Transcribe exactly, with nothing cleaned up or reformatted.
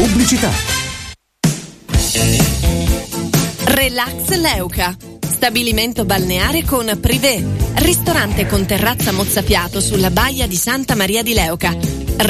Pubblicità. Relax Leuca, stabilimento balneare con privé, ristorante con terrazza mozzafiato sulla baia di Santa Maria di Leuca.